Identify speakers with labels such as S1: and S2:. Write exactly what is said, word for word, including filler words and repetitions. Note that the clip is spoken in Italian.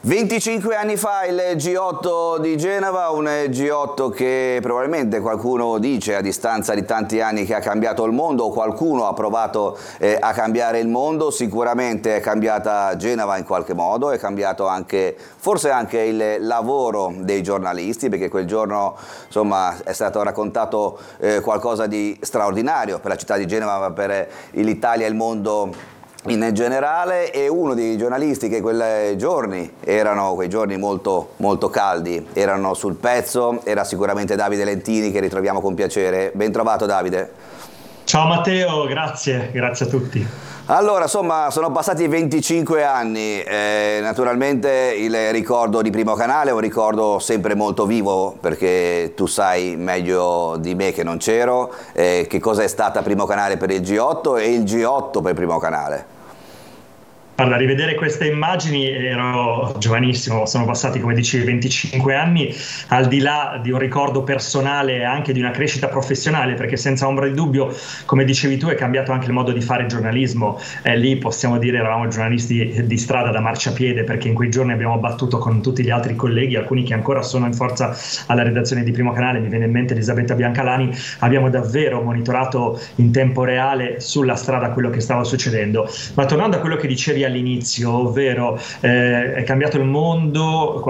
S1: venticinque anni fa il G otto di Genova, un G otto che probabilmente qualcuno dice a distanza di tanti anni che ha cambiato il mondo, o qualcuno ha provato eh, a cambiare il mondo. Sicuramente è cambiata Genova in qualche modo, è cambiato anche, forse anche il lavoro dei giornalisti, perché quel giorno insomma è stato raccontato eh, qualcosa di straordinario per la città di Genova, ma per l'Italia e il mondo in generale. E uno dei giornalisti che quei giorni erano quei giorni molto, molto caldi, erano sul pezzo, era sicuramente Davide Lentini, che ritroviamo con piacere. Ben trovato, Davide.
S2: Ciao Matteo, grazie, grazie a tutti.
S1: Allora, insomma, sono passati venticinque anni, eh, naturalmente il ricordo di Primo Canale è un ricordo sempre molto vivo, perché tu sai meglio di me, che non c'ero, eh, che cosa è stata Primo Canale per il G otto e il G otto per Primo Canale.
S2: Allora, rivedere queste immagini, ero giovanissimo, sono passati, come dicevi, venticinque anni, al di là di un ricordo personale e anche di una crescita professionale, perché senza ombra di dubbio, come dicevi tu, è cambiato anche il modo di fare giornalismo. Eh, lì possiamo dire eravamo giornalisti di strada, da marciapiede, perché in quei giorni abbiamo battuto con tutti gli altri colleghi, alcuni che ancora sono in forza alla redazione di Primo Canale, mi viene in mente Elisabetta Biancalani. Abbiamo davvero monitorato in tempo reale sulla strada quello che stava succedendo. Ma tornando a quello che dicevi all'inizio, ovvero eh, è cambiato il mondo